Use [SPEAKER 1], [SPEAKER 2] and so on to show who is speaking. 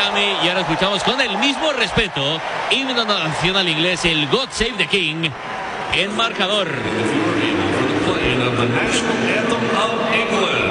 [SPEAKER 1] Miami. Y ahora escuchamos con el mismo respeto, himno nacional inglés, el God Save the King, en marcador.
[SPEAKER 2] The national anthem of England.